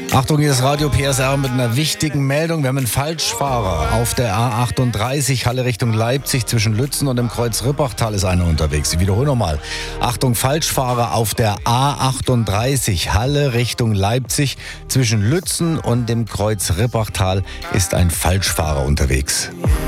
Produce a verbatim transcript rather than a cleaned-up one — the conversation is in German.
Achtung, hier ist Radio P S R mit einer wichtigen Meldung. Wir haben einen Falschfahrer auf der A achtunddreißig, Halle Richtung Leipzig. Zwischen Lützen und dem Kreuz Rippachtal ist einer unterwegs. Ich wiederhole nochmal. Achtung, Falschfahrer auf der A achtunddreißig, Halle Richtung Leipzig. Zwischen Lützen und dem Kreuz Rippachtal ist ein Falschfahrer unterwegs.